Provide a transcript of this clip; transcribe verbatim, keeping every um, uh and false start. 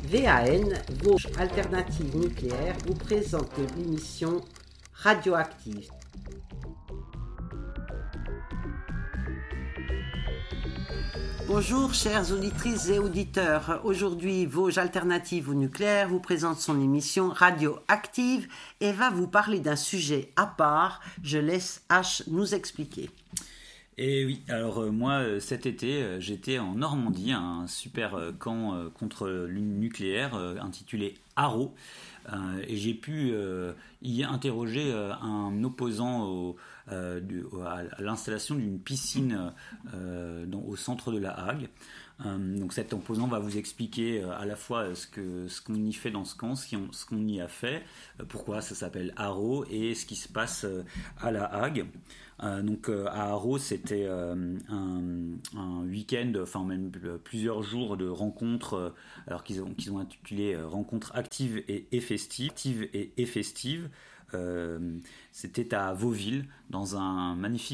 V A N, Vosges Alternative Nucléaire, vous présente l'émission Radioactive. Bonjour chères auditrices et auditeurs, aujourd'hui Vosges Alternative au Nucléaire vous présente son émission Radioactive et va vous parler d'un sujet à part. Je laisse H nous expliquer. Et oui, alors euh, moi euh, cet été euh, j'étais en Normandie, un super euh, camp euh, contre le nucléaire euh, intitulé Haro, euh, et j'ai pu euh, y interroger euh, un opposant au, euh, du, à l'installation d'une piscine euh, dans, au centre de La Hague. Euh, donc cet opposant va vous expliquer euh, à la fois ce, que, ce qu'on y fait dans ce camp, ce qu'on, ce qu'on y a fait, euh, pourquoi ça s'appelle Haro et ce qui se passe euh, à La Hague. Euh, donc euh, à Haro, c'était euh, un, un week-end, enfin même plusieurs jours de rencontres, euh, alors qu'ils ont, qu'ils ont intitulé euh, rencontres actives et, et festives, actives et, et festives. Euh, c'était à Vauville, dans un magnifique